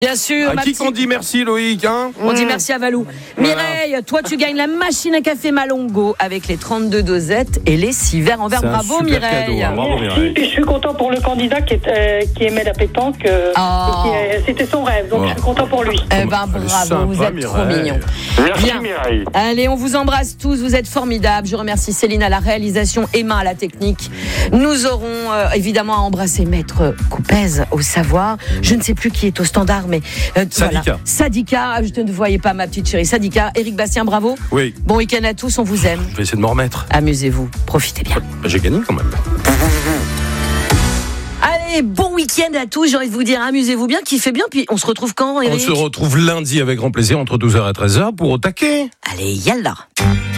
Bien sûr. À qui qu'on dit merci, Loïc, hein? On dit merci à Valou. Voilà. Mireille, toi tu gagnes la machine à café Malongo avec les 32 dosettes et les 6 verres en verre. C'est un Bravo super Mireille. cadeau, hein. Bravo, Mireille. Puis je suis content pour le candidat qui aimait la pétanque. C'était son rêve, donc je suis content pour lui. Eh ben bravo, sympa, vous êtes trop Mireille. mignons. Merci Bien. Mireille. Allez, on vous embrasse tous, vous êtes formidables. Je remercie Céline à la réalisation, Emma à la technique. Nous aurons évidemment à embrasser Maître Coupez au savoir. Je ne sais plus qui est au standard, mais Sadika. Voilà. Sadika, je ne voyais pas ma petite chérie. Sadika, Éric Bastien, bravo. Oui. Bon week-end à tous, on vous aime. Je vais essayer de m'en remettre. Amusez-vous, profitez bien. J'ai gagné quand même. Allez, bon week-end à tous. J'ai envie de vous dire, amusez-vous bien, kiffez bien. Puis on se retrouve quand, Éric? On se retrouve lundi avec grand plaisir entre 12h et 13h pour Au taquet. Allez, yallah.